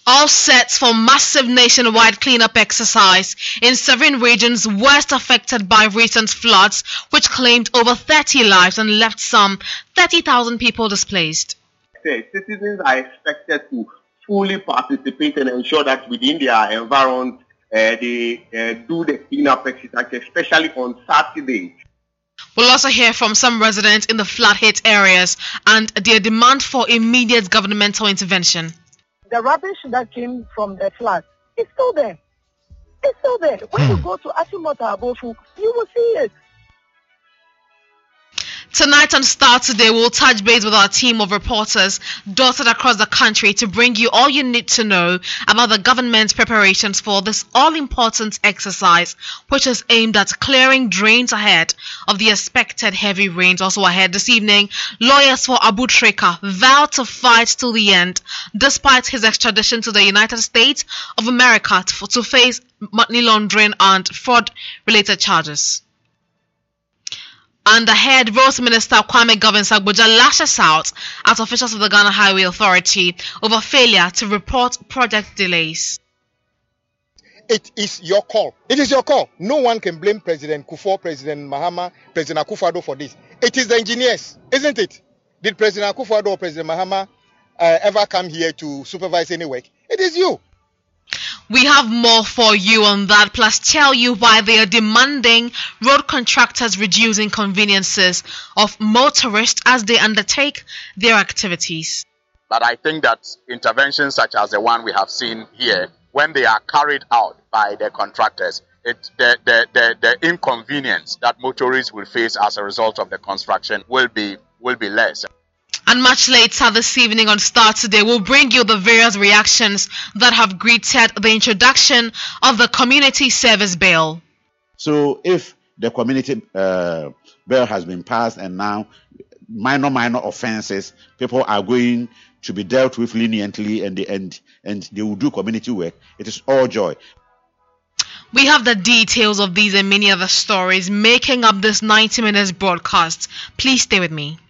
All set for massive nationwide cleanup exercise in 7 regions worst affected by recent floods, which claimed over 30 lives and left some 30,000 people displaced. Citizens are expected to fully participate and ensure that within their environment they do the cleanup exercise, especially on Saturdays. We'll also hear from some residents in the flood-hit areas and their demand for immediate governmental intervention. The rubbish that came from the flood is still there. It's still there. When you go to Ashimota Abofu, you will see it. Tonight on Star Today, we'll touch base with our team of reporters dotted across the country to bring you all you need to know about the government's preparations for this all-important exercise, which is aimed at clearing drains ahead of the expected heavy rains. Also ahead this evening, lawyers for Abu Trika vow to fight till the end, despite his extradition to the United States of America to face money laundering and fraud-related charges. And ahead, Roads Minister Kwame Govins-Agbodza lashes out at officials of the Ghana Highway Authority over failure to report project delays. It is your call. It is your call. No one can blame President Kufuor, President Mahama, President Akufo-Addo for this. It is the engineers, isn't it? Did President Akufo-Addo or President Mahama ever come here to supervise any work? It is you. We have more for you on that, plus tell you why they are demanding road contractors reduce inconveniences of motorists as they undertake their activities. But I think that interventions such as the one we have seen here, when they are carried out by the contractors, the inconvenience that motorists will face as a result of the construction will be less. And much later this evening on Star Today, we'll bring you the various reactions that have greeted the introduction of the Community Service Bill. So if the community bill has been passed and now minor offenses, people are going to be dealt with leniently and they will do community work, it is all joy. We have the details of these and many other stories making up this 90 minutes broadcast. Please stay with me.